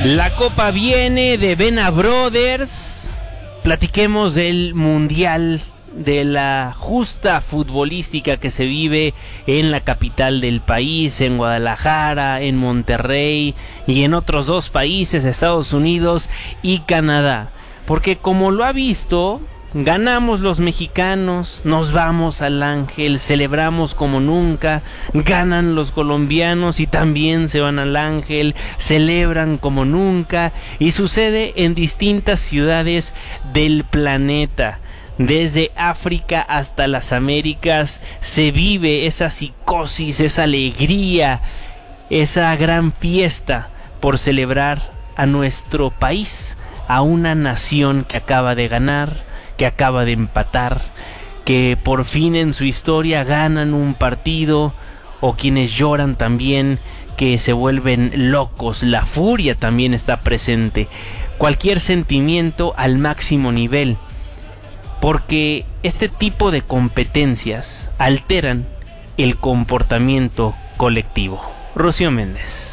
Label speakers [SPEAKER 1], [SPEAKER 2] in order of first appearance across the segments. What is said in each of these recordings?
[SPEAKER 1] La copa viene de Vena Brothers. Platiquemos del mundial, de la justa futbolística que se vive en la capital del país, en Guadalajara, en Monterrey y en otros dos países, Estados Unidos y Canadá. Porque como lo ha visto, ganamos los mexicanos, nos vamos al Ángel, celebramos como nunca, ganan los colombianos y también se van al Ángel, celebran como nunca, y sucede en distintas ciudades del planeta. Desde África hasta las Américas se vive esa psicosis, esa alegría, esa gran fiesta por celebrar a nuestro país, a una nación que acaba de ganar, que acaba de empatar, que por fin en su historia ganan un partido, o quienes lloran también, que se vuelven locos. La furia también está presente, cualquier sentimiento al máximo nivel, porque este tipo de competencias alteran el comportamiento colectivo. Rocío Méndez.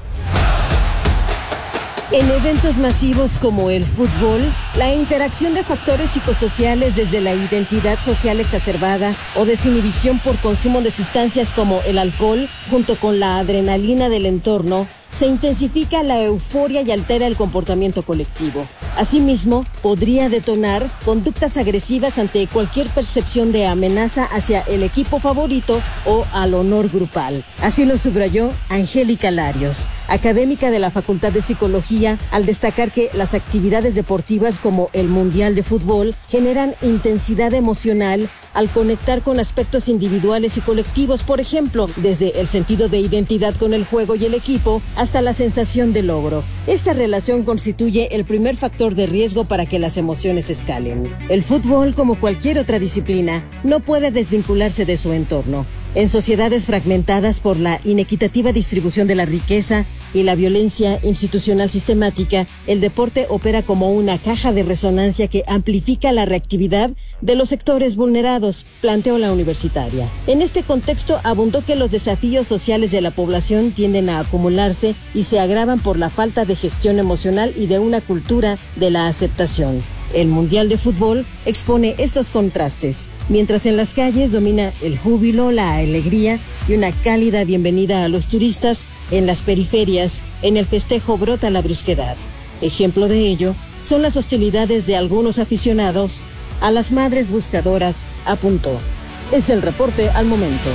[SPEAKER 2] En eventos masivos como el fútbol, la interacción de factores psicosociales desde la identidad social exacerbada o desinhibición por consumo de sustancias como el alcohol, junto con la adrenalina del entorno, se intensifica la euforia y altera el comportamiento colectivo. Asimismo, podría detonar conductas agresivas ante cualquier percepción de amenaza hacia el equipo favorito o al honor grupal. Así lo subrayó Angélica Larios, académica de la Facultad de Psicología, al destacar que las actividades deportivas como el Mundial de Fútbol generan intensidad emocional al conectar con aspectos individuales y colectivos, por ejemplo, desde el sentido de identidad con el juego y el equipo hasta la sensación de logro. Esta relación constituye el primer factor de riesgo para que las emociones escalen. El fútbol, como cualquier otra disciplina, no puede desvincularse de su entorno. En sociedades fragmentadas por la inequitativa distribución de la riqueza y la violencia institucional sistemática, el deporte opera como una caja de resonancia que amplifica la reactividad de los sectores vulnerados, planteó la universitaria. En este contexto abundó que los desafíos sociales de la población tienden a acumularse y se agravan por la falta de gestión emocional y de una cultura de la aceptación. El Mundial de Fútbol expone estos contrastes, mientras en las calles domina el júbilo, la alegría y una cálida bienvenida a los turistas. En las periferias, en el festejo brota la brusquedad. Ejemplo de ello son las hostilidades de algunos aficionados a las madres buscadoras, apuntó. Es el reporte al momento.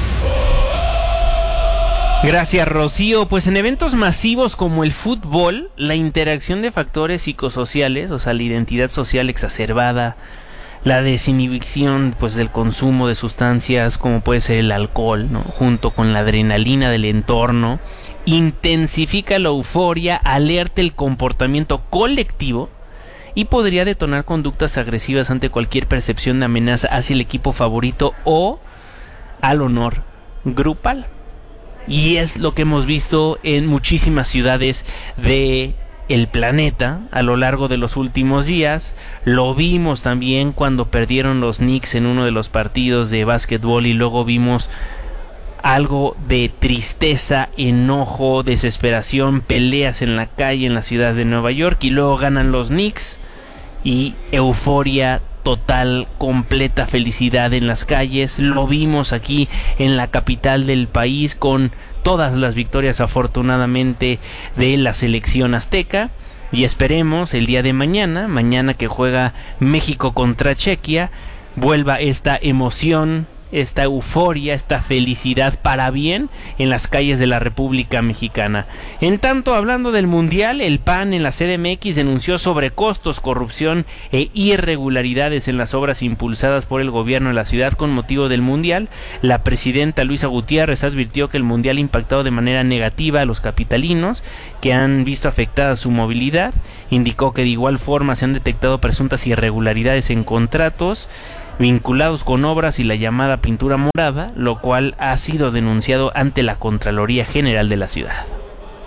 [SPEAKER 1] Gracias, Rocío. Pues en eventos masivos como el fútbol, la interacción de factores psicosociales, o sea, la identidad social exacerbada, la desinhibición pues del consumo de sustancias como puede ser el alcohol, ¿no?, junto con la adrenalina del entorno, intensifica la euforia, alerta el comportamiento colectivo y podría detonar conductas agresivas ante cualquier percepción de amenaza hacia el equipo favorito o al honor grupal. Y es lo que hemos visto en muchísimas ciudades de el planeta a lo largo de los últimos días. Lo vimos también cuando perdieron los Knicks en uno de los partidos de básquetbol, y luego vimos algo de tristeza, enojo, desesperación, peleas en la calle en la ciudad de Nueva York, y luego ganan los Knicks y euforia total, completa felicidad en las calles. Lo vimos aquí en la capital del país con todas las victorias afortunadamente de la selección azteca, y esperemos el día de mañana que juega México contra Chequia, vuelva esta emoción, esta euforia, esta felicidad para bien en las calles de la República Mexicana. En tanto, hablando del Mundial, el PAN en la CDMX denunció sobrecostos, corrupción e irregularidades en las obras impulsadas por el gobierno de la ciudad con motivo del Mundial. La presidenta Luisa Gutiérrez advirtió que el Mundial ha impactado de manera negativa a los capitalinos, que han visto afectada su movilidad. Indicó que de igual forma se han detectado presuntas irregularidades en contratos vinculados con obras y la llamada pintura morada, lo cual ha sido denunciado ante la Contraloría General de la ciudad.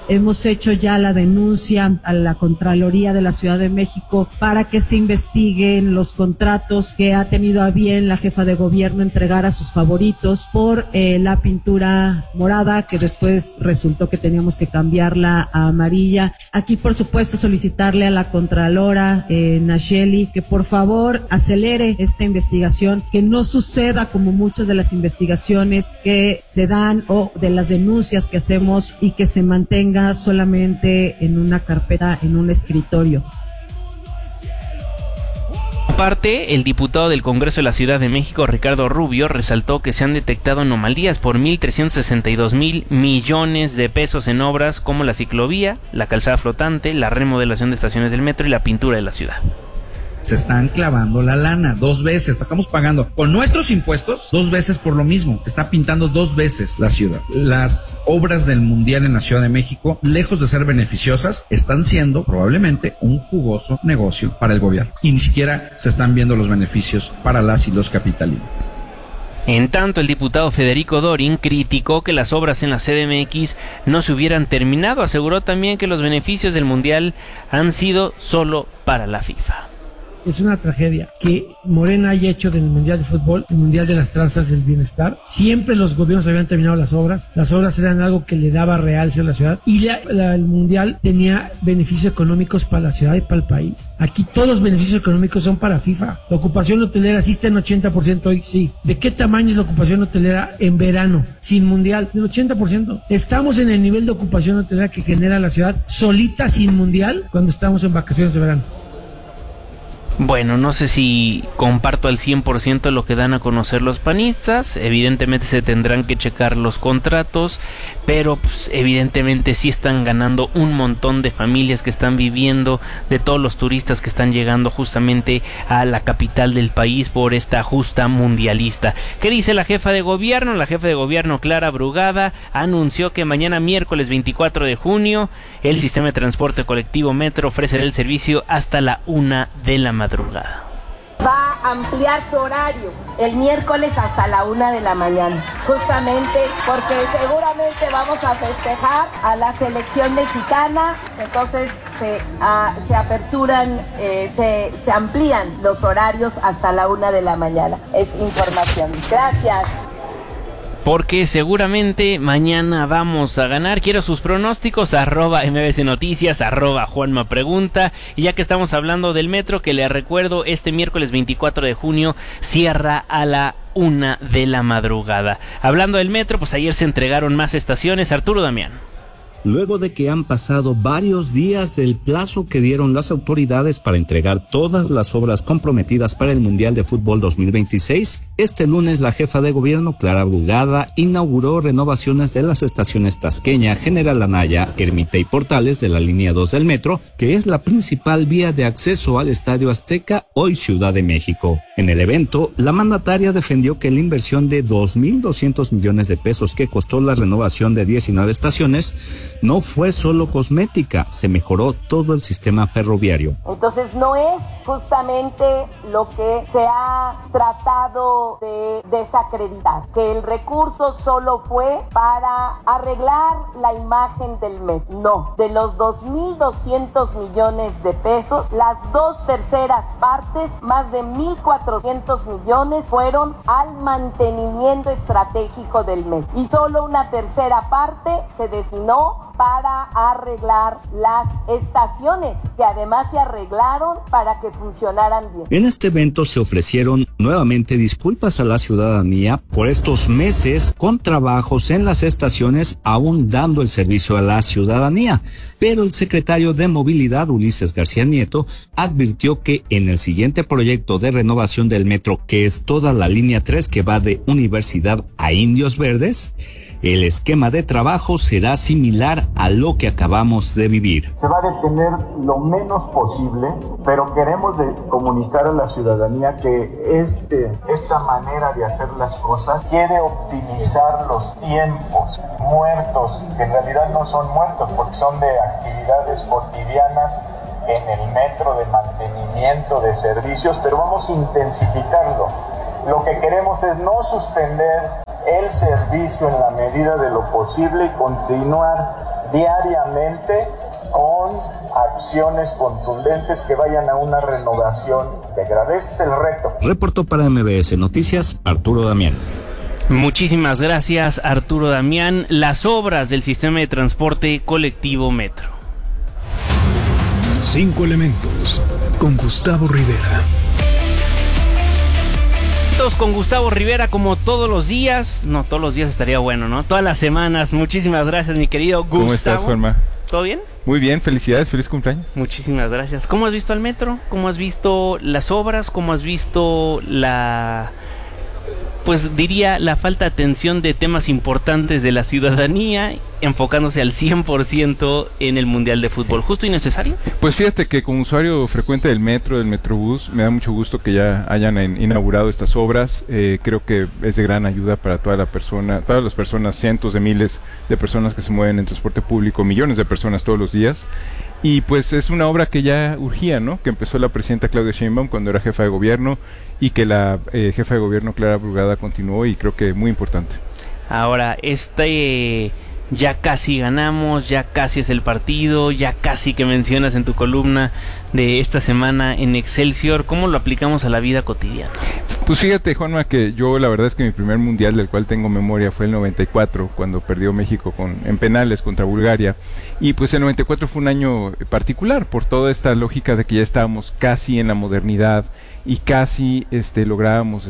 [SPEAKER 3] Hemos hecho ya la denuncia a la Contraloría de la Ciudad de México para que se investiguen los contratos que ha tenido a bien la jefa de gobierno entregar a sus favoritos por la pintura morada, que después resultó que teníamos que cambiarla a amarilla. Aquí, por supuesto, solicitarle a la Contralora Nacheli que por favor acelere esta investigación, que no suceda como muchas de las investigaciones que se dan o de las denuncias que hacemos y que se mantenga solamente en una carpeta, en un escritorio.
[SPEAKER 1] Aparte, el diputado del Congreso de la Ciudad de México, Ricardo Rubio, resaltó que se han detectado anomalías por 1,362,000 millones de pesos en obras como la ciclovía, la calzada flotante, la remodelación de estaciones del metro y la pintura de la ciudad.
[SPEAKER 4] Se están clavando la lana 2 veces, estamos pagando con nuestros impuestos 2 veces por lo mismo, está pintando 2 veces la ciudad. Las obras del Mundial en la Ciudad de México, lejos de ser beneficiosas, están siendo probablemente un jugoso negocio para el gobierno y ni siquiera se están viendo los beneficios para las y los capitalinos.
[SPEAKER 1] En tanto, el diputado Federico Dorin criticó que las obras en la CDMX no se hubieran terminado. Aseguró también que los beneficios del Mundial han sido solo para la FIFA.
[SPEAKER 5] Es una tragedia que Morena haya hecho del Mundial de Fútbol, el Mundial de las Tranzas del Bienestar. Siempre los gobiernos habían terminado las obras eran algo que le daba realce a la ciudad y el Mundial tenía beneficios económicos para la ciudad y para el país. Aquí todos los beneficios económicos son para FIFA. La ocupación hotelera sí está en 80% hoy, sí. ¿De qué tamaño es la ocupación hotelera en verano, sin Mundial? Del 80%. Estamos en el nivel de ocupación hotelera que genera la ciudad solita sin Mundial cuando estamos en vacaciones de verano.
[SPEAKER 1] Bueno, no sé si comparto al 100% lo que dan a conocer los panistas. Evidentemente se tendrán que checar los contratos, pero pues, evidentemente sí están ganando un montón de familias que están viviendo, de todos los turistas que están llegando justamente a la capital del país por esta justa mundialista. ¿Qué dice la jefa de gobierno? La jefa de gobierno, Clara Brugada, anunció que mañana miércoles 24 de junio el sistema de transporte colectivo Metro ofrecerá el servicio hasta la 1 de la madrugada.
[SPEAKER 6] Va a ampliar su horario el miércoles hasta la 1 de la mañana, justamente porque seguramente vamos a festejar a la selección mexicana, entonces se aperturan, se amplían los horarios hasta la 1 de la mañana. Es información. Gracias.
[SPEAKER 1] Porque seguramente mañana vamos a ganar. Quiero sus pronósticos, @MBC Noticias, @Juanma Pregunta. Y ya que estamos hablando del metro, que les recuerdo, este miércoles 24 de junio cierra a la 1 de la madrugada. Hablando del metro, pues ayer se entregaron más estaciones. Arturo Damián.
[SPEAKER 7] Luego de que han pasado varios días del plazo que dieron las autoridades para entregar todas las obras comprometidas para el Mundial de Fútbol 2026, este lunes la jefa de gobierno, Clara Brugada, inauguró renovaciones de las estaciones Tasqueña, General Anaya, Ermita y Portales de la línea 2 del metro, que es la principal vía de acceso al Estadio Azteca, hoy Ciudad de México. En el evento, la mandataria defendió que la inversión de 2,200 millones de pesos que costó la renovación de 19 estaciones no fue solo cosmética, se mejoró todo el sistema ferroviario.
[SPEAKER 6] Entonces no es justamente lo que se ha tratado de desacreditar, que el recurso solo fue para arreglar la imagen del metro. No, de los 2,200 millones de pesos, las 2/3 partes, más de 1,400 millones, fueron al mantenimiento estratégico del metro. Y solo una 1/3 parte se destinó para arreglar las estaciones, que además se arreglaron para que funcionaran bien.
[SPEAKER 7] En este evento se ofrecieron nuevamente disculpas a la ciudadanía por estos meses con trabajos en las estaciones, aún dando el servicio a la ciudadanía. Pero el secretario de Movilidad, Ulises García Nieto, advirtió que en el siguiente proyecto de renovación del metro, que es toda la línea 3 que va de Universidad a Indios Verdes, el esquema de trabajo será similar a lo que acabamos de vivir.
[SPEAKER 8] Se va a detener lo menos posible, pero queremos comunicar a la ciudadanía que esta manera de hacer las cosas quiere optimizar los tiempos muertos, que en realidad no son muertos porque son de actividades cotidianas en el metro, de mantenimiento, de servicios, pero vamos a intensificarlo. Lo que queremos es no suspender el servicio en la medida de lo posible y continuar diariamente con acciones contundentes que vayan a una renovación integral. Ese es el reto.
[SPEAKER 7] Reportó para MBS Noticias Arturo Damián.
[SPEAKER 1] Muchísimas gracias, Arturo Damián. Las obras del sistema de transporte colectivo Metro.
[SPEAKER 9] 5 elementos con Gustavo Rivera.
[SPEAKER 1] Con Gustavo Rivera como todos los días. No, todos los días estaría bueno, ¿no? Todas las semanas. Muchísimas gracias, mi querido Gustavo.
[SPEAKER 10] ¿Cómo estás, Juanma?
[SPEAKER 1] ¿Todo bien?
[SPEAKER 10] Muy bien, felicidades, feliz cumpleaños.
[SPEAKER 1] Muchísimas gracias. ¿Cómo has visto al metro? ¿Cómo has visto las obras? ¿Cómo has visto la falta de atención de temas importantes de la ciudadanía, enfocándose al 100% en el Mundial de Fútbol? ¿Justo y necesario?
[SPEAKER 10] Pues fíjate que como usuario frecuente del metro, del Metrobús, me da mucho gusto que ya hayan inaugurado estas obras. Creo que es de gran ayuda para todas las personas, cientos de miles de personas que se mueven en transporte público, millones de personas todos los días. Y pues es una obra que ya urgía, ¿no? Que empezó la presidenta Claudia Sheinbaum cuando era jefa de gobierno y que la jefa de gobierno Clara Brugada continuó, y creo que muy importante.
[SPEAKER 1] Ahora, ya casi ganamos, ya casi es el partido, ya casi que mencionas en tu columna de esta semana en Excelsior, ¿cómo lo aplicamos a la vida cotidiana?
[SPEAKER 10] Pues fíjate, Juanma, que yo la verdad es que mi primer mundial del cual tengo memoria fue el 94, cuando perdió México en penales contra Bulgaria, y pues el 94 fue un año particular por toda esta lógica de que ya estábamos casi en la modernidad y casi lográbamos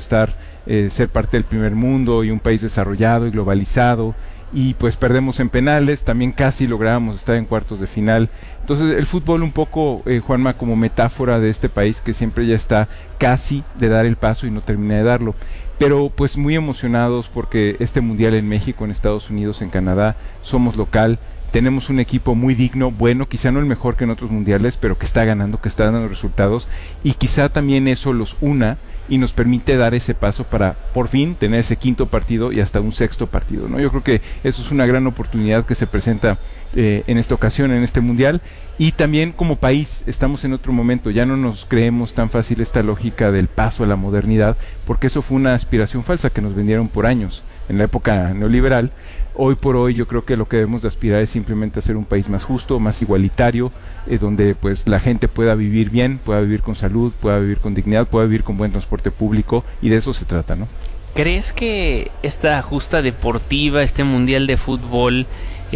[SPEAKER 10] ser parte del primer mundo y un país desarrollado y globalizado, y pues perdemos en penales, también casi lográbamos estar en cuartos de final. Entonces el fútbol un poco, Juanma, como metáfora de este país que siempre ya está casi de dar el paso y no termina de darlo. Pero pues muy emocionados porque este mundial en México, en Estados Unidos, en Canadá, somos local. Tenemos un equipo muy digno, bueno, quizá no el mejor que en otros mundiales, pero que está ganando, que está dando resultados, y quizá también eso los una y nos permite dar ese paso para por fin tener ese quinto partido y hasta un sexto partido, ¿no? Yo creo que eso es una gran oportunidad que se presenta en esta ocasión, en este mundial, y también como país estamos en otro momento, ya no nos creemos tan fácil esta lógica del paso a la modernidad, porque eso fue una aspiración falsa que nos vendieron por años en la época neoliberal. Hoy por hoy yo creo que lo que debemos de aspirar es simplemente a ser un país más justo, más igualitario, donde pues la gente pueda vivir bien, pueda vivir con salud, pueda vivir con dignidad, pueda vivir con buen transporte público, y de eso se trata, ¿no?
[SPEAKER 1] ¿Crees que esta justa deportiva, este mundial de fútbol,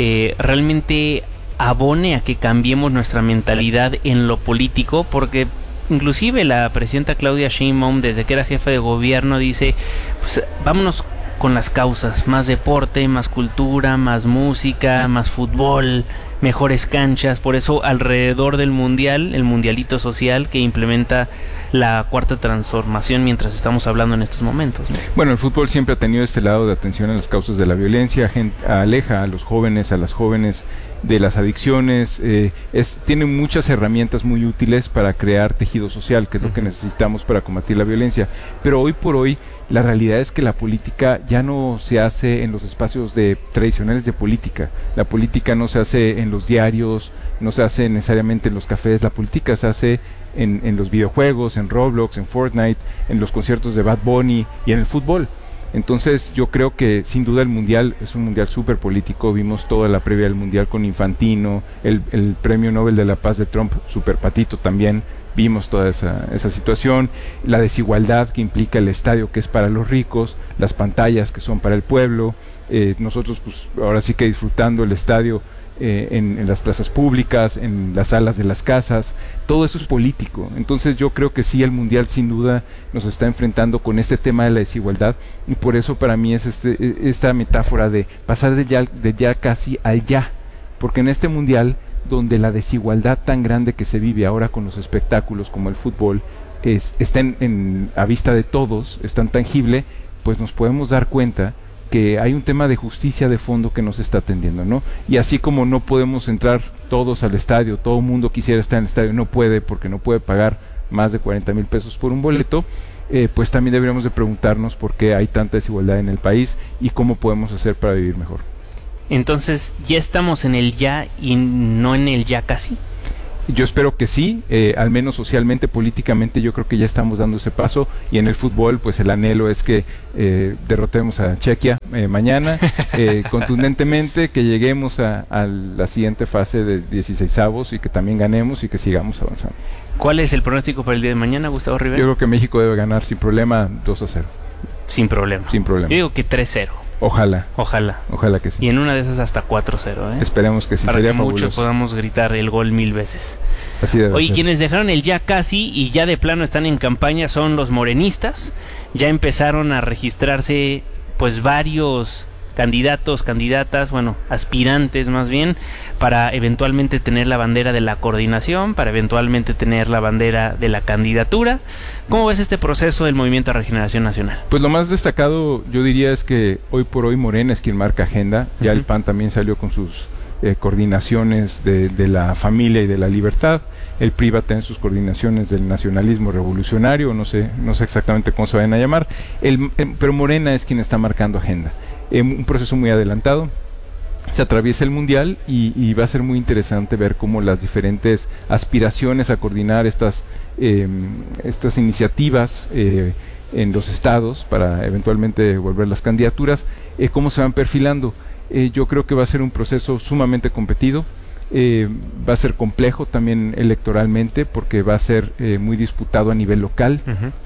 [SPEAKER 1] realmente abone a que cambiemos nuestra mentalidad en lo político? Porque inclusive la presidenta Claudia Sheinbaum, desde que era jefa de gobierno, dice, pues vámonos con las causas, más deporte, más cultura, más música, más fútbol, mejores canchas. Por eso alrededor del mundial, el mundialito social que implementa la cuarta transformación mientras estamos hablando en estos momentos, ¿no?
[SPEAKER 10] Bueno, el fútbol siempre ha tenido este lado de atención a las causas de la violencia, aleja a los jóvenes, a las jóvenes de las adicciones, tiene muchas herramientas muy útiles para crear tejido social, que es lo que necesitamos para combatir la violencia. Pero hoy por hoy la realidad es que la política ya no se hace en los espacios tradicionales de política. La política no se hace en los diarios, no se hace necesariamente en los cafés. La política se hace en los videojuegos, en Roblox, en Fortnite, en los conciertos de Bad Bunny y en el fútbol. Entonces yo creo que sin duda el mundial es un mundial súper político. Vimos toda la previa del mundial con Infantino, el premio Nobel de la Paz de Trump, súper patito también. Vimos toda esa situación, la desigualdad que implica el estadio, que es para los ricos, las pantallas que son para el pueblo, nosotros pues ahora sí que disfrutando el estadio en las plazas públicas, en las salas de las casas, todo eso es político. Entonces yo creo que sí, el mundial sin duda nos está enfrentando con este tema de la desigualdad, y por eso para mí es esta metáfora de pasar de ya casi al ya, porque en este mundial, donde la desigualdad tan grande que se vive ahora con los espectáculos como el fútbol está a vista de todos, es tan tangible, pues nos podemos dar cuenta que hay un tema de justicia de fondo que nos está atendiendo, ¿no? Y así como no podemos entrar todos al estadio, todo el mundo quisiera estar en el estadio, no puede, porque no puede pagar más de 40,000 pesos por un boleto, pues también deberíamos de preguntarnos por qué hay tanta desigualdad en el país y cómo podemos hacer para vivir mejor.
[SPEAKER 1] Entonces, ¿ya estamos en el ya y no en el ya casi?
[SPEAKER 10] Yo espero que sí, al menos socialmente, políticamente, yo creo que ya estamos dando ese paso, y en el fútbol, pues el anhelo es que derrotemos a Chequia mañana, contundentemente, que lleguemos a la siguiente fase de 16avos y que también ganemos y que sigamos avanzando.
[SPEAKER 1] ¿Cuál es el pronóstico para el día de mañana, Gustavo Rivera?
[SPEAKER 10] Yo creo que México debe ganar sin problema 2-0.
[SPEAKER 1] Sin problema.
[SPEAKER 10] Sin problema.
[SPEAKER 1] Yo digo que 3-0.
[SPEAKER 10] Ojalá.
[SPEAKER 1] Ojalá
[SPEAKER 10] que sí.
[SPEAKER 1] Y en una de esas hasta 4-0,
[SPEAKER 10] Esperemos que sí,
[SPEAKER 1] para
[SPEAKER 10] sería
[SPEAKER 1] que
[SPEAKER 10] fabuloso.
[SPEAKER 1] Muchos podamos gritar el gol 1000 veces.
[SPEAKER 10] Así debe
[SPEAKER 1] Oye,
[SPEAKER 10] ser.
[SPEAKER 1] quienes dejaron el ya casi y ya de plano están en campaña son los morenistas. Ya empezaron a registrarse pues varios candidatos, candidatas, aspirantes más bien, para eventualmente tener la bandera de la coordinación, para eventualmente tener la bandera de la candidatura. ¿Cómo ves este proceso del Movimiento de Regeneración Nacional?
[SPEAKER 10] Pues lo más destacado, yo diría, es que hoy por hoy Morena es quien marca agenda. Ya el PAN también salió con sus coordinaciones de la familia y de la libertad. El PRI va a tener sus coordinaciones del nacionalismo revolucionario, no sé exactamente cómo se vayan a llamar, pero Morena es quien está marcando agenda. Un proceso muy adelantado. Se atraviesa el Mundial y va a ser muy interesante ver cómo las diferentes aspiraciones a coordinar estas iniciativas en los estados para eventualmente volver las candidaturas, cómo se van perfilando. Yo creo que va a ser un proceso sumamente competido. Va a ser complejo también electoralmente porque va a ser muy disputado a nivel local.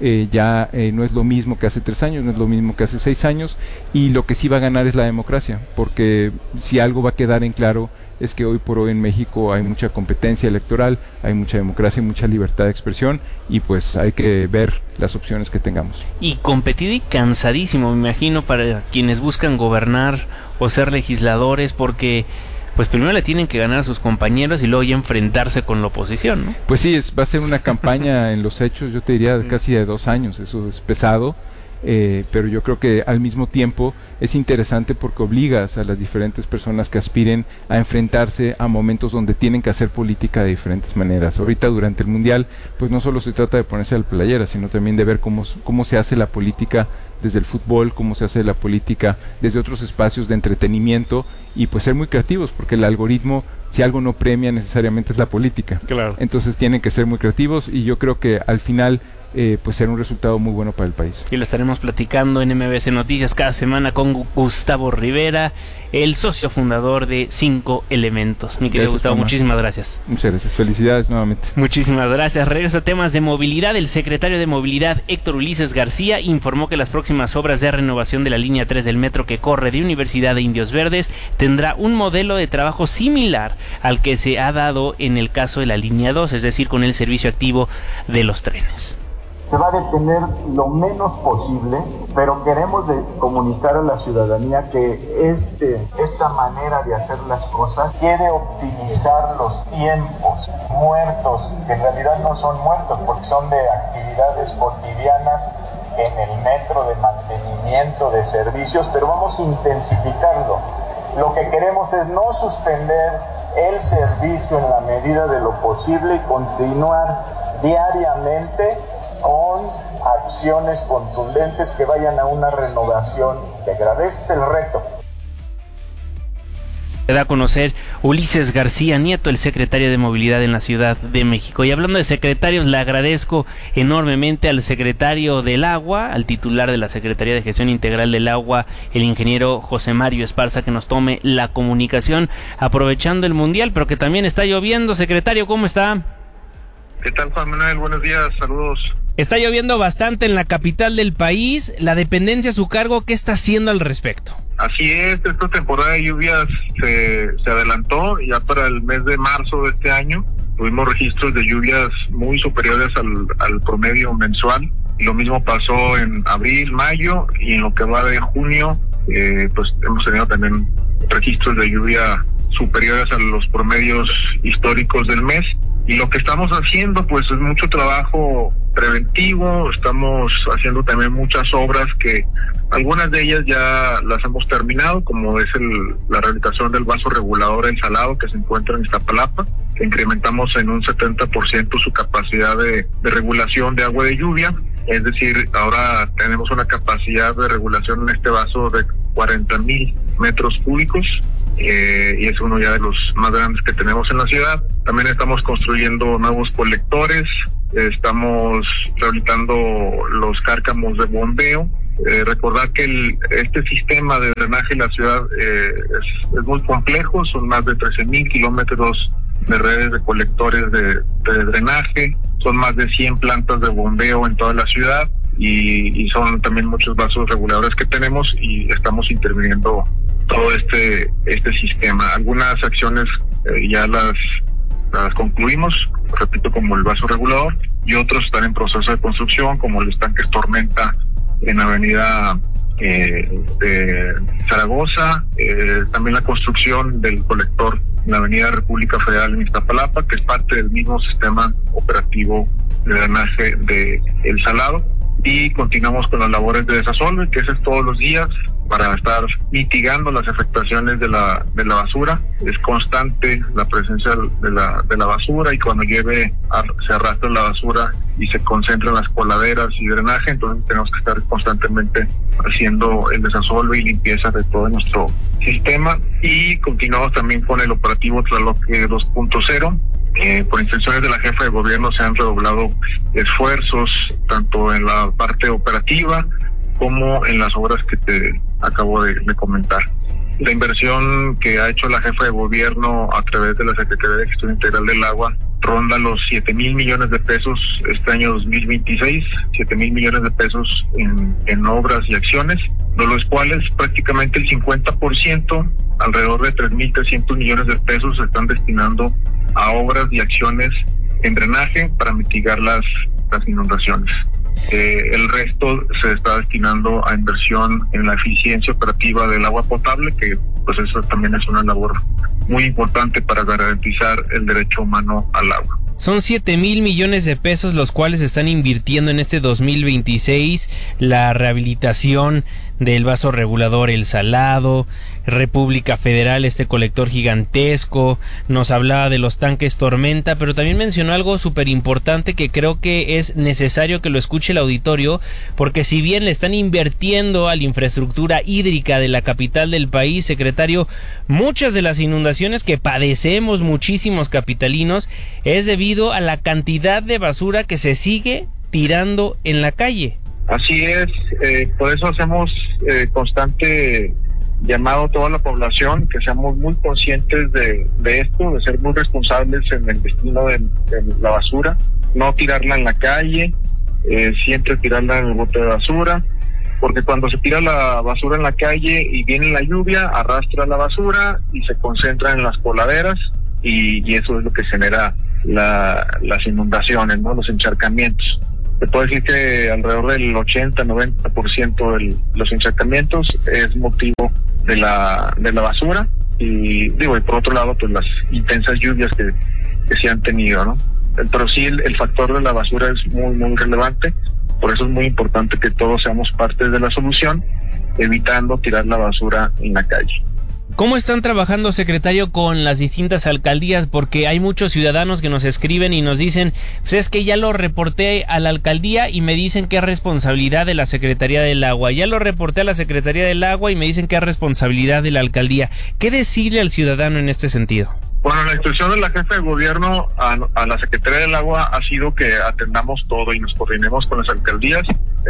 [SPEAKER 10] Ya no es lo mismo que hace 3 años, no es lo mismo que hace 6 años, y lo que sí va a ganar es la democracia, porque si algo va a quedar en claro es que hoy por hoy en México hay mucha competencia electoral, hay mucha democracia y mucha libertad de expresión, y pues hay que ver las opciones que tengamos.
[SPEAKER 1] Y competido y cansadísimo, me imagino, para quienes buscan gobernar o ser legisladores, porque pues primero le tienen que ganar a sus compañeros y luego ya enfrentarse con la oposición, ¿no?
[SPEAKER 10] Pues sí, va a ser una campaña en los hechos, yo te diría casi de 2 años, eso es pesado, pero yo creo que al mismo tiempo es interesante porque obligas a las diferentes personas que aspiren a enfrentarse a momentos donde tienen que hacer política de diferentes maneras. Ahorita durante el Mundial, pues no solo se trata de ponerse al playera, sino también de ver cómo se hace la política desde el fútbol, cómo se hace la política desde otros espacios de entretenimiento, y pues ser muy creativos, porque el algoritmo, si algo no premia necesariamente, es la política.
[SPEAKER 1] Claro.
[SPEAKER 10] Entonces tienen que ser muy creativos, y yo creo que al final pues será un resultado muy bueno para el país.
[SPEAKER 1] Y lo estaremos platicando en MBC Noticias cada semana con Gustavo Rivera, el socio fundador de 5 Elementos. Mi querido Gustavo, muchísimas gracias.
[SPEAKER 10] Muchas gracias, felicidades nuevamente.
[SPEAKER 1] Muchísimas gracias. Regreso a temas de movilidad. El secretario de Movilidad, Héctor Ulises García, informó que las próximas obras de renovación de la línea 3 del metro que corre de Universidad de Indios Verdes tendrá un modelo de trabajo similar al que se ha dado en el caso de la línea 2, es decir, con el servicio activo de los trenes.
[SPEAKER 8] Se va a detener lo menos posible, pero queremos comunicar a la ciudadanía que esta manera de hacer las cosas quiere optimizar los tiempos muertos, que en realidad no son muertos porque son de actividades cotidianas en el metro, de mantenimiento de servicios, pero vamos a intensificarlo. Lo que queremos es no suspender el servicio en la medida de lo posible y continuar diariamente con acciones contundentes que vayan a una renovación íntegra. Ese es el reto.
[SPEAKER 1] Se da a conocer Ulises García Nieto, el secretario de Movilidad en la Ciudad de México. Y hablando de secretarios, le agradezco enormemente al secretario del Agua, al titular de la Secretaría de Gestión Integral del Agua, el ingeniero José Mario Esparza, que nos tome la comunicación aprovechando el Mundial, pero que también está lloviendo. Secretario, ¿cómo está?
[SPEAKER 11] ¿Qué tal, Juan Manuel? Buenos días, saludos.
[SPEAKER 1] Está lloviendo bastante en la capital del país. La dependencia a su cargo, ¿qué está haciendo al respecto?
[SPEAKER 11] Así es, esta temporada de lluvias se adelantó ya para el mes de marzo de este año. Tuvimos registros de lluvias muy superiores al promedio mensual. Y lo mismo pasó en abril, mayo, y en lo que va de junio, pues hemos tenido también registros de lluvia superiores a los promedios históricos del mes. Y lo que estamos haciendo pues es mucho trabajo preventivo, estamos haciendo también muchas obras que algunas de ellas ya las hemos terminado, como es la rehabilitación del vaso regulador en Salado que se encuentra en Iztapalapa, que incrementamos en un 70% su capacidad de regulación de agua de lluvia, es decir, ahora tenemos una capacidad de regulación en este vaso de 40,000 metros cúbicos y es uno ya de los más grandes que tenemos en la ciudad. También estamos construyendo nuevos colectores, estamos rehabilitando los cárcamos de bombeo. Recordar que este sistema de drenaje en la ciudad es muy complejo, son más de 13,000 kilómetros de redes de colectores de drenaje, son más de 100 plantas de bombeo en toda la ciudad y son también muchos vasos reguladores que tenemos y estamos interviniendo todo este sistema. Algunas acciones ya las concluimos, repito, como el vaso regulador, y otros están en proceso de construcción, como los tanques Tormenta en la avenida de Zaragoza, también la construcción del colector en la avenida República Federal en Iztapalapa, que es parte del mismo sistema operativo de drenaje de El Salado, y continuamos con las labores de desasolve, que eso es todos los días, para estar mitigando las afectaciones de la basura. Es constante la presencia de la basura, y cuando se arrastra la basura y se concentra en las coladeras y drenaje, entonces tenemos que estar constantemente haciendo el desasolve y limpieza de todo nuestro sistema. Y continuamos también con el operativo Tlaloque 2.0. Por instrucciones de la jefa de gobierno se han redoblado esfuerzos tanto en la parte operativa como en las obras que te acabo de comentar. La inversión que ha hecho la jefa de gobierno a través de la Secretaría de Gestión Integral del Agua ronda los 7,000 millones de pesos este año 2026, 7,000 millones de pesos en obras y acciones, de los cuales prácticamente el 50%, alrededor de 3,300 millones de pesos, se están destinando a obras y acciones en drenaje para mitigar las inundaciones. El resto se está destinando a inversión en la eficiencia operativa del agua potable, que pues eso también es una labor muy importante para garantizar el derecho humano al agua.
[SPEAKER 1] Son 7,000 millones de pesos los cuales están invirtiendo en este 2026, la rehabilitación del vaso regulador El Salado, República Federal, este colector gigantesco, nos hablaba de los tanques Tormenta, pero también mencionó algo súper importante que creo que es necesario que lo escuche el auditorio, porque si bien le están invirtiendo a la infraestructura hídrica de la capital del país, secretario, muchas de las inundaciones que padecemos muchísimos capitalinos es debido a la cantidad de basura que se sigue tirando en la calle.
[SPEAKER 11] Así es, por eso hacemos constante llamado a toda la población que seamos muy conscientes de esto, de ser muy responsables en el destino de la basura, no tirarla en la calle, siempre tirarla en el bote de basura, porque cuando se tira la basura en la calle y viene la lluvia, arrastra la basura y se concentra en las coladeras y eso es lo que genera las inundaciones, ¿no? Los encharcamientos. Te puedo decir que alrededor del 80-90% de los encharcamientos es motivo de la basura y por otro lado pues las intensas lluvias que se han tenido, ¿no? Pero sí el factor de la basura es muy muy relevante, por eso es muy importante que todos seamos parte de la solución, evitando tirar la basura en la calle.
[SPEAKER 1] ¿Cómo están trabajando, secretario, con las distintas alcaldías? Porque hay muchos ciudadanos que nos escriben y nos dicen, pues es que ya lo reporté a la alcaldía y me dicen que es responsabilidad de la Secretaría del Agua. Ya lo reporté a la Secretaría del Agua y me dicen que es responsabilidad de la alcaldía. ¿Qué decirle al ciudadano en este sentido?
[SPEAKER 11] Bueno, la instrucción de la jefa de gobierno a la Secretaría del Agua ha sido que atendamos todo y nos coordinemos con las alcaldías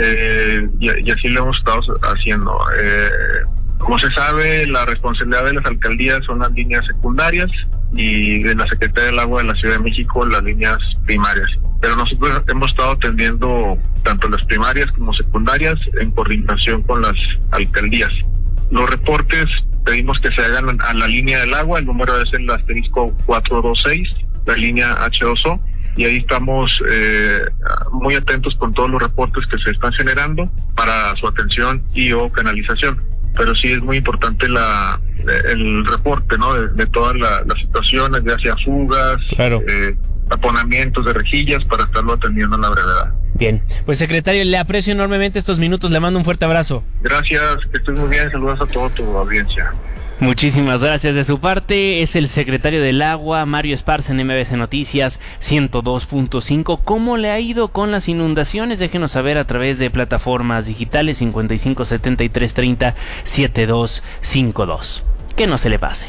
[SPEAKER 11] y así lo hemos estado haciendo. Como se sabe, la responsabilidad de las alcaldías son las líneas secundarias y de la Secretaría del Agua de la Ciudad de México las líneas primarias. Pero nosotros hemos estado atendiendo tanto las primarias como secundarias en coordinación con las alcaldías. Los reportes pedimos que se hagan a la línea del agua, el número es el asterisco 426, la línea H2O, y ahí estamos muy atentos con todos los reportes que se están generando para su atención y o canalización. Pero sí es muy importante el reporte, ¿no? De todas las situaciones, ya sea fugas,
[SPEAKER 1] claro,
[SPEAKER 11] taponamientos de rejillas, para estarlo atendiendo a la brevedad.
[SPEAKER 1] Bien, pues secretario, le aprecio enormemente estos minutos, le mando un fuerte abrazo.
[SPEAKER 11] Gracias, que estés muy bien, saludos a toda tu audiencia.
[SPEAKER 1] Muchísimas gracias. De su parte es el secretario del Agua, Mario Esparza, en MBC Noticias 102.5. ¿Cómo le ha ido con las inundaciones? Déjenos saber a través de plataformas digitales 55 73 30 7252. que no se le pase.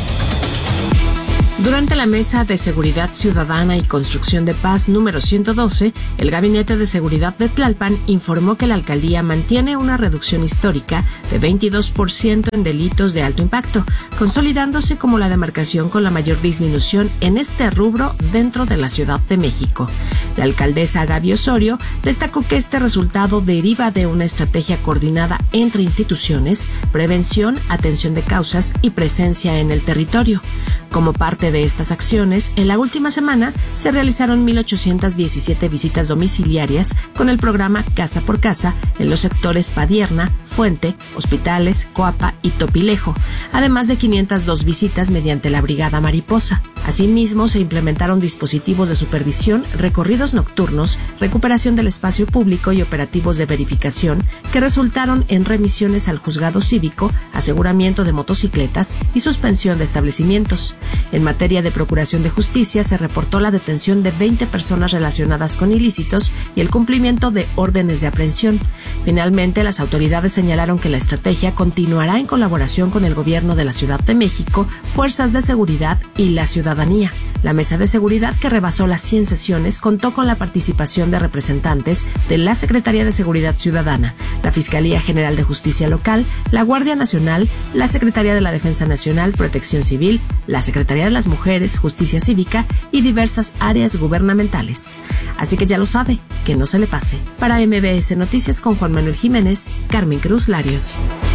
[SPEAKER 12] Durante la Mesa de Seguridad Ciudadana y Construcción de Paz número 112, el Gabinete de Seguridad de Tlalpan informó que la alcaldía mantiene una reducción histórica de 22% en delitos de alto impacto, consolidándose como la demarcación con la mayor disminución en este rubro dentro de la Ciudad de México. La alcaldesa Gaby Osorio destacó que este resultado deriva de una estrategia coordinada entre instituciones, prevención, atención de causas y presencia en el territorio. Como parte de estas acciones, en la última semana se realizaron 1,817 visitas domiciliarias con el programa Casa por Casa en los sectores Padierna, Fuente, Hospitales, Coapa y Topilejo, además de 502 visitas mediante la Brigada Mariposa. Asimismo, se implementaron dispositivos de supervisión, recorridos nocturnos, recuperación del espacio público y operativos de verificación que resultaron en remisiones al juzgado cívico, aseguramiento de motocicletas y suspensión de establecimientos. En materia de procuración de justicia, se reportó la detención de 20 personas relacionadas con ilícitos y el cumplimiento de órdenes de aprehensión. Finalmente, las autoridades señalaron que la estrategia continuará en colaboración con el gobierno de la Ciudad de México, fuerzas de seguridad y la ciudadanía. La Mesa de Seguridad, que rebasó las 100 sesiones, contó con la participación de representantes de la Secretaría de Seguridad Ciudadana, la Fiscalía General de Justicia Local, la Guardia Nacional, la Secretaría de la Defensa Nacional, Protección Civil, la Secretaría de las Mujeres, Justicia Cívica y diversas áreas gubernamentales. Así que ya lo sabe, que no se le pase. Para MBS Noticias con Juan Manuel Jiménez, Carmen Cruz Larios.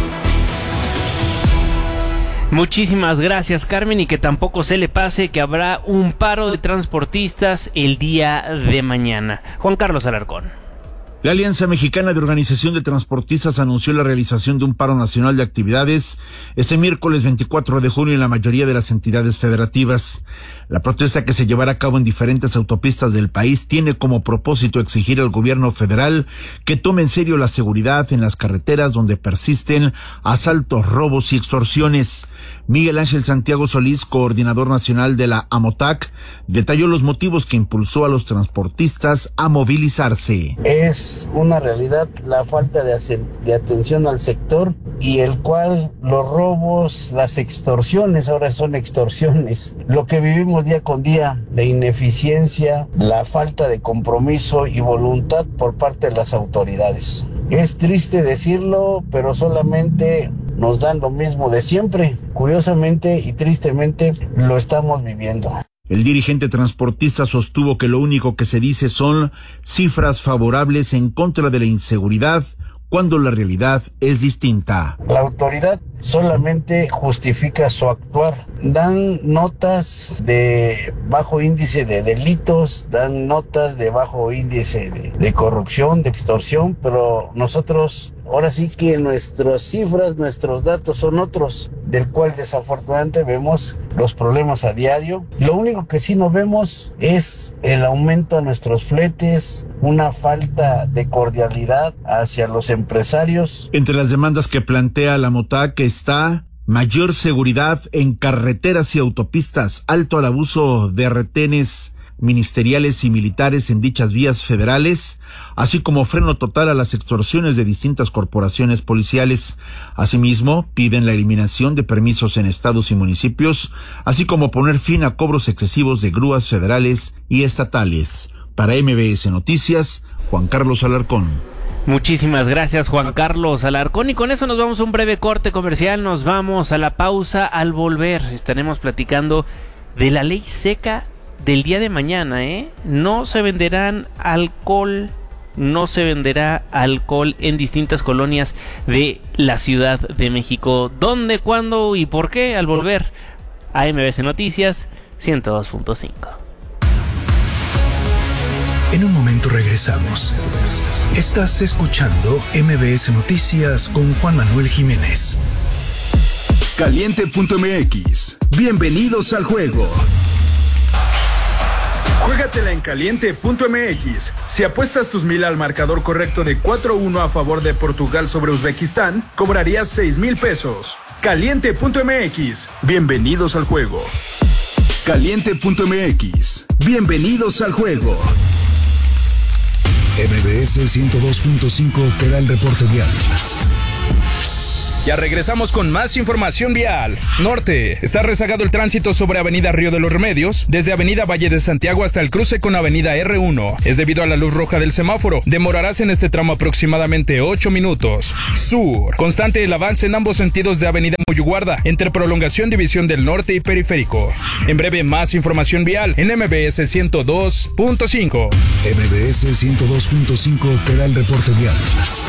[SPEAKER 1] Muchísimas gracias, Carmen, y que tampoco se le pase que habrá un paro de transportistas el día de mañana. Juan Carlos Alarcón.
[SPEAKER 13] La Alianza Mexicana de Organización de Transportistas anunció la realización de un paro nacional de actividades este miércoles 24 de junio en la mayoría de las entidades federativas. La protesta, que se llevará a cabo en diferentes autopistas del país, tiene como propósito exigir al gobierno federal que tome en serio la seguridad en las carreteras donde persisten asaltos, robos y extorsiones. Miguel Ángel Santiago Solís, coordinador nacional de la AMOTAC, detalló los motivos que impulsó a los transportistas a movilizarse.
[SPEAKER 14] Es una realidad la falta de atención al sector, y el cual los robos, las extorsiones, ahora son extorsiones, lo que vivimos día con día, la ineficiencia, la falta de compromiso y voluntad por parte de las autoridades. Es triste decirlo, pero solamente nos dan lo mismo de siempre. Curiosamente y tristemente lo estamos viviendo.
[SPEAKER 13] El dirigente transportista sostuvo que lo único que se dice son cifras favorables en contra de la inseguridad, cuando la realidad es distinta.
[SPEAKER 14] La autoridad solamente justifica su actuar. Dan notas de bajo índice de delitos, dan notas de bajo índice de corrupción, de extorsión, pero nosotros, ahora sí que nuestras cifras, nuestros datos son otros, del cual desafortunadamente vemos los problemas a diario. Lo único que sí no vemos es el aumento a nuestros fletes, una falta de cordialidad hacia los empresarios.
[SPEAKER 13] Entre las demandas que plantea la AMOTAC está mayor seguridad en carreteras y autopistas, alto al abuso de retenes ministeriales y militares en dichas vías federales, así como freno total a las extorsiones de distintas corporaciones policiales. Asimismo, piden la eliminación de permisos en estados y municipios, así como poner fin a cobros excesivos de grúas federales y estatales. Para MBS Noticias, Juan Carlos Alarcón.
[SPEAKER 1] Muchísimas gracias, Juan Carlos Alarcón, y con eso nos vamos a un breve corte comercial, nos vamos a la pausa. Al volver estaremos platicando de la ley seca del día de mañana, No se venderán alcohol, no se venderá alcohol en distintas colonias de la Ciudad de México. ¿Dónde, cuándo y por qué? Al volver a MBS Noticias 102.5.
[SPEAKER 9] En un momento regresamos. Estás escuchando MBS Noticias con Juan Manuel Jiménez. Caliente.mx. Bienvenidos al juego.
[SPEAKER 15] Juégatela en Caliente.mx. Si apuestas tus 1,000 al marcador correcto de 4-1 a favor de Portugal sobre Uzbekistán, cobrarías 6,000 pesos. Caliente.mx. Bienvenidos al juego.
[SPEAKER 9] Caliente.mx. Bienvenidos al juego. MBS 102.5 te da el reporte vial.
[SPEAKER 15] Ya regresamos con más información vial. Norte, está rezagado el tránsito sobre Avenida Río de los Remedios, desde Avenida Valle de Santiago hasta el cruce con Avenida R1. Es debido a la luz roja del semáforo. Demorarás en este tramo aproximadamente 8 minutos. Sur, constante el avance en ambos sentidos de Avenida Muyuguarda, entre Prolongación División del Norte y Periférico. En breve, más información vial en MBS 102.5.
[SPEAKER 9] MBS 102.5 te da el reporte vial.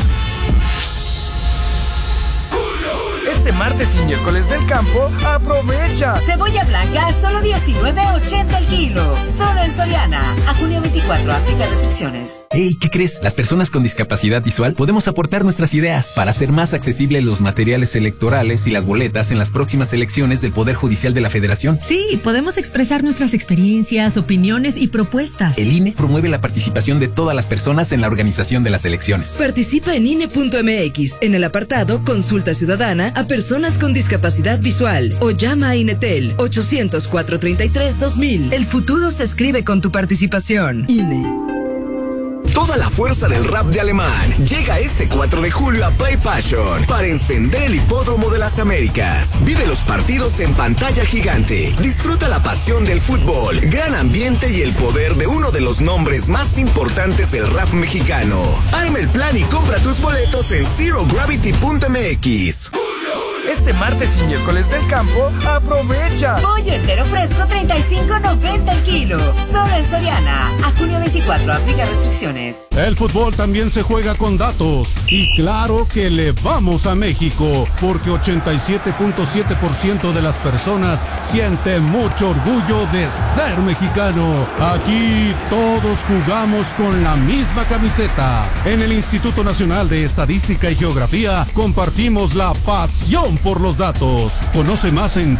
[SPEAKER 16] Este martes y miércoles del campo, aprovecha.
[SPEAKER 17] Cebolla blanca, solo $19.80 el kilo. Solo en Soriana. A junio 24, aplica restricciones.
[SPEAKER 18] Hey, ¿qué crees? Las personas con discapacidad visual podemos aportar nuestras ideas para hacer más accesibles los materiales electorales y las boletas en las próximas elecciones del Poder Judicial de la Federación.
[SPEAKER 19] Sí, podemos expresar nuestras experiencias, opiniones y propuestas.
[SPEAKER 18] El INE promueve la participación de todas las personas en la organización de las elecciones.
[SPEAKER 20] Participa en INE.mx, en el apartado Consulta Ciudadana a personas con discapacidad visual, o llama a INETEL 800-433-2000. El futuro se escribe con tu participación. INE.
[SPEAKER 21] Toda la fuerza del rap de Alemán llega este 4 de julio a Play Passion para encender el Hipódromo de las Américas. Vive los partidos en pantalla gigante. Disfruta la pasión del fútbol, gran ambiente y el poder de uno de los nombres más importantes del rap mexicano. Arma el plan y compra tus boletos en ZeroGravity.mx.
[SPEAKER 16] Este martes y miércoles del campo, aprovecha.
[SPEAKER 17] Pollo entero fresco, $35.90 el kilo. Solo en Soriana. A junio 24, aplica restricciones.
[SPEAKER 22] El fútbol también se juega con datos. Y claro que le vamos a México, porque 87.7% de las personas sienten mucho orgullo de ser mexicano. Aquí todos jugamos con la misma camiseta. En el Instituto Nacional de Estadística y Geografía compartimos la pasión por los datos. Conoce más en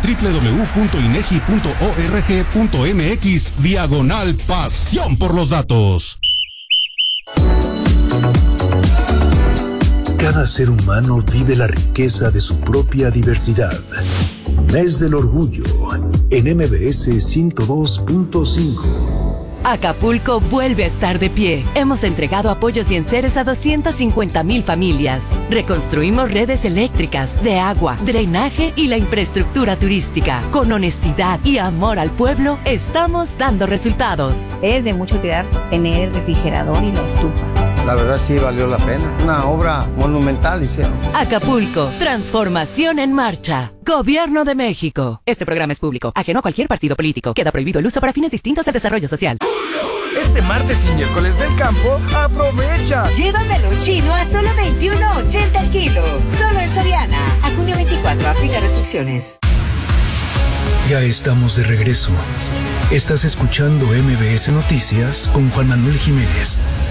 [SPEAKER 22] www.inegi.org.mx/pasión por los datos.
[SPEAKER 9] Cada ser humano vive la riqueza de su propia diversidad. Mes del Orgullo en MBS 102.5.
[SPEAKER 23] Acapulco vuelve a estar de pie. Hemos entregado apoyos y enseres a 250,000 familias. Reconstruimos redes eléctricas, de agua, drenaje y la infraestructura turística. Con honestidad y amor al pueblo, estamos dando resultados.
[SPEAKER 24] Es de mucha utilidad tener el refrigerador y la estufa.
[SPEAKER 25] La verdad sí valió la pena. Una obra monumental hicieron.
[SPEAKER 23] Acapulco, transformación en marcha. Gobierno de México. Este programa es público, ajeno a cualquier partido político. Queda prohibido el uso para fines distintos del desarrollo social.
[SPEAKER 16] Este martes y miércoles del campo, aprovecha.
[SPEAKER 17] Llévamelo chino a solo $21.80 el kilo. Solo en Soriana. A junio 24, aplica restricciones.
[SPEAKER 9] Ya estamos de regreso. Estás escuchando MBS Noticias con Juan Manuel Jiménez.